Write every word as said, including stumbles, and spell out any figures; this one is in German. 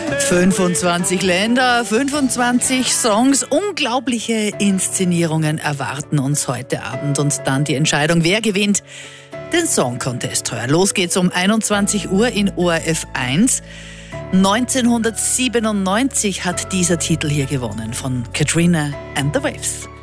fünfundzwanzig Länder, fünfundzwanzig Songs, unglaubliche Inszenierungen erwarten uns heute Abend und dann die Entscheidung, wer gewinnt den Song Contest heuer. Los geht's um einundzwanzig Uhr in O R F eins. neunzehnhundertsiebenundneunzig hat dieser Titel hier gewonnen von Katrina and the Waves.